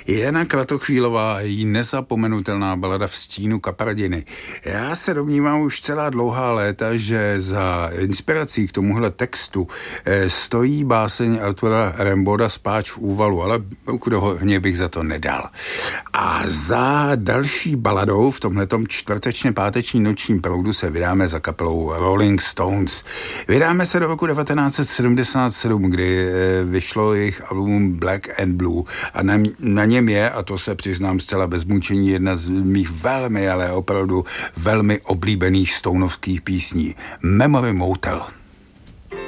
Jana Kratochvílová a její nezapomenutelná balada V stínu kapradiny. Já se domnívám už celá dlouhá léta, že za inspirací k tomuhle textu stojí báseň Artura Rimbaуда Spáč v úvalu, ale hodně bych za to nedal. A za další baladou v tomhletom čtvrtečně-páteční nočním proudu se vydáme za kapelou Rolling Stones. Vydáme se do roku 1977, kdy vyšlo jejich album Black and Blue a na něm je, a to se přiznám zcela bez mučení, jedna z mých velmi, ale opravdu velmi oblíbených stonovských písní. Memory Motel.